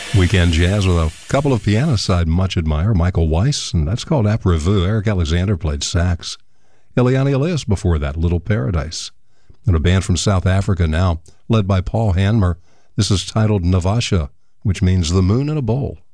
Weekend jazz with a couple of pianists I'd much admire, Michael Weiss, and that's called Après-Vu. Eric Alexander played sax. Eliane Elias before that, Little Paradise. And a band from South Africa now, led by Paul Hanmer. This is titled Navasha, which means the moon in a bowl.